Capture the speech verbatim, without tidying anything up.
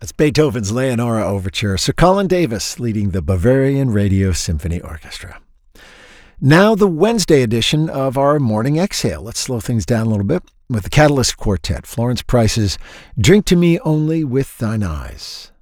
That's Beethoven's Leonora Overture. Sir Colin Davis leading the Bavarian Radio Symphony Orchestra. Now the Wednesday edition of our Morning Exhale. Let's slow things down a little bit with the Catalyst Quartet. Florence Price's Drink to Me Only with Thine Eyes.